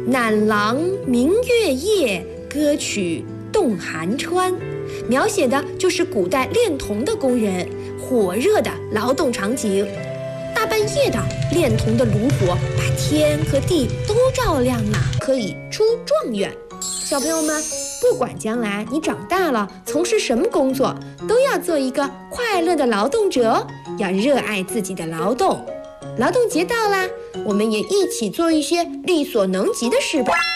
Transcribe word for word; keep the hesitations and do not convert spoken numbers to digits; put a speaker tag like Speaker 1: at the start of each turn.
Speaker 1: 赧郎明月夜，歌曲动寒川，描写的就是古代炼铜的工人火热的劳动场景。大半夜的，炼铜的炉火把天和地都照亮了，可以出状元。小朋友们，不管将来你长大了从事什么工作，都要做一个快乐的劳动者，要热爱自己的劳动。劳动节到啦，我们也一起做一些力所能及的事吧。